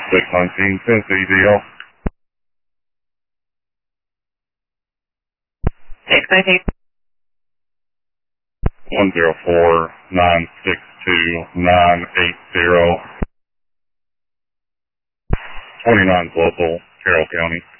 619 Tennessee DL. 619. 104-962-980. 29's local, Carroll County.